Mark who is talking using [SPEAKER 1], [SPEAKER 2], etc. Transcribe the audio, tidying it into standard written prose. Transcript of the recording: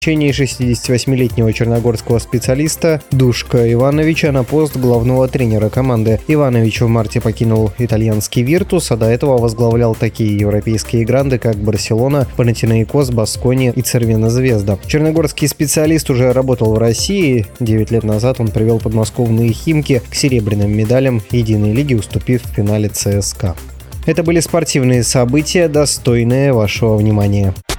[SPEAKER 1] назначение 68-летнего черногорского специалиста Душка Ивановича на пост главного тренера команды. Иванович в марте покинул итальянский «Виртус», а до этого возглавлял такие европейские гранды, как Барселона, Панатинаикос, Баскония и Цервена Звезда. Черногорский специалист уже работал в России. 9 лет назад он привел подмосковные «Химки» к серебряным медалям единой лиги, уступив в финале ЦСКА. Это были спортивные события, достойные вашего внимания.